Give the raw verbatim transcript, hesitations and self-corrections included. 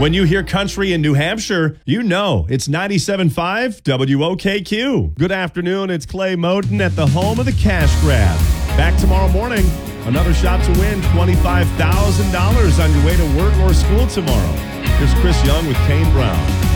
When you hear country in New Hampshire, you know it's ninety-seven point five W O K Q. Good afternoon, it's Clay Moten at the home of the cash grab. Back tomorrow morning, another shot to win twenty-five thousand dollars on your way to work or school tomorrow. Here's Chris Young with Kane Brown.